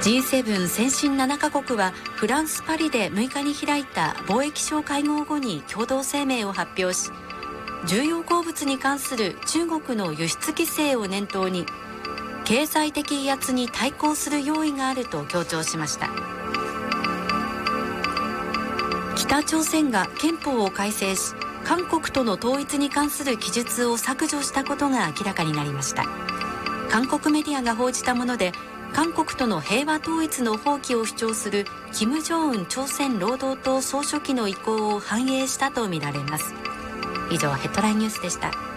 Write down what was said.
G7 先進7カ国はフランス・パリで6日に開いた貿易相会合後に共同声明を発表し、重要鉱物に関する中国の輸出規制を念頭に経済的威圧に対抗する用意があると強調しました。北朝鮮が憲法を改正し、韓国との統一に関する記述を削除したことが明らかになりました。韓国メディアが報じたもので、韓国との平和統一の放棄を主張する金正恩朝鮮労働党総書記の意向を反映したとみられます。以上、ヘッドラインニュースでした。